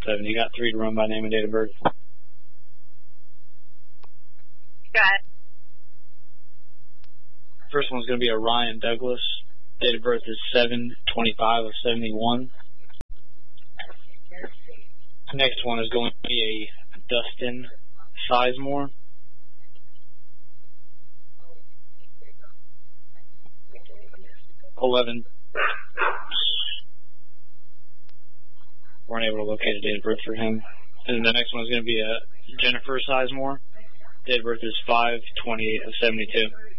7. You got 3 to run by name and date of birth. Got it. First one's going to be a Ryan Douglas. Date of birth is 7/25/71. Next one is going to be a Dustin Sizemore. Weren't able to locate a date of birth for him. And then the next one is going to be a Jennifer Sizemore. Date of birth is 5/28/72.